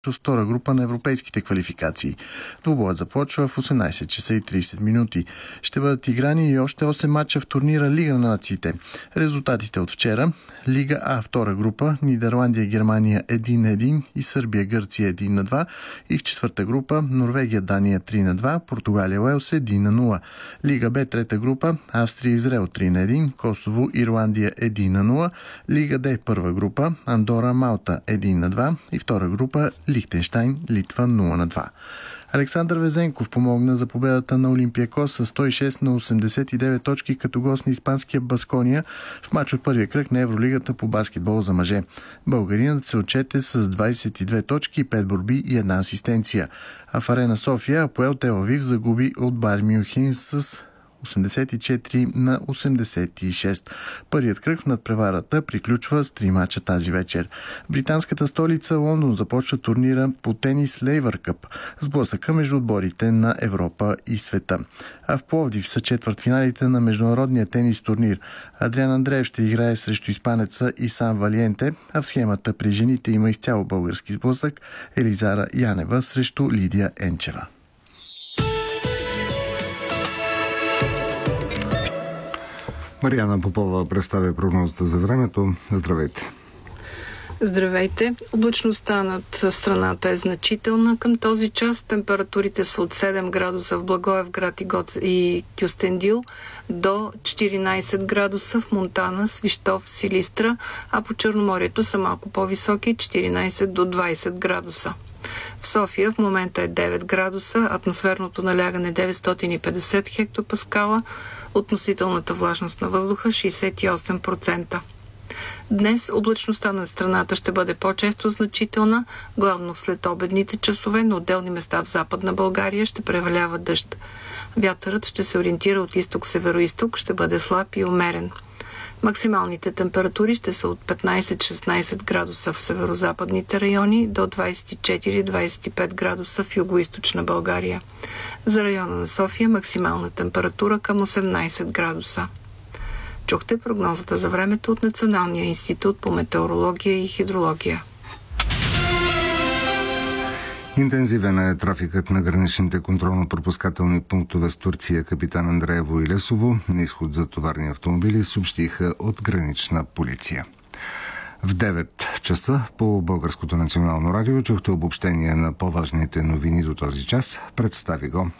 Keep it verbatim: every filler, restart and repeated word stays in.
от втора група на европейските квалификации. Двубоят започва в осемнайсет часа и трийсет минути. Ще бъдат играни и още осем мача в турнира Лига на нациите. Резултатите от вчера: Лига А втора група, Нидерландия Германия един на един и Сърбия Гърция един на два, и в четвърта група Норвегия Дания три на два, Португалия Уелс един на нула. Лига Б трета група, Австрия Израел три на един, Косово Ирландия един на нула. Лига Д първа група, Андора Малта един на два и втора група Лихтенщайн Литва нула на два. Александър Везенков помогна за победата на Олимпиакос с сто и шест на осемдесет и девет точки като гост на испанския Баскония в мач от първия кръг на Евролигата по баскетбол за мъже. Българинът се отчете с двайсет и две точки, пет борби и една асистенция. А в Арена София Апоел Тел Авив загуби от Байер Мюнхен с осемдесет и четири на осемдесет и шест. Първият кръг в надпреварата приключва с три мача тази вечер. Британската столица Лондон започва турнира по тенис Лейвър Къп, сблъсъка между отборите на Европа и света. А в Пловдив са четвъртфиналите на международния тенис турнир. Адриан Андреев ще играе срещу испанеца Исан Валиенте, а в схемата при жените има изцяло български сблъсък: Елизара Янева срещу Лидия Енчева. Мариана Попова представя прогнозата за времето. Здравейте! Здравейте! Облачността над страната е значителна към този час. Температурите са от седем градуса в Благоевград и, Гоц... и Кюстендил до четиринайсет градуса в Монтана, Свищов, Силистра, а по Черноморието са малко по-високи, четиринайсет до двайсет градуса. В София в момента е девет градуса, атмосферното налягане деветстотин и петдесет хектопаскала, относителната влажност на въздуха шейсет и осем процента. Днес облачността на страната ще бъде по-често значителна, главно в следобедните часове, на отделни места в Западна България ще превалява дъжд. Вятърът ще се ориентира от изток-североизток, ще бъде слаб и умерен. Максималните температури ще са от петнайсет до шестнайсет градуса в северозападните райони до двайсет и четири до двайсет и пет градуса в югоизточна България. За района на София максимална температура към осемнайсет градуса. Чухте прогнозата за времето от Националния институт по метеорология и хидрология. Интензивен е трафикът на граничните контролно-пропускателни пунктове с Турция. Капитан Андреево и Лесово на изход за товарни автомобили съобщиха от гранична полиция. В девет часа по Българското национално радио чухте обобщение на по-важните новини до този час. Представи го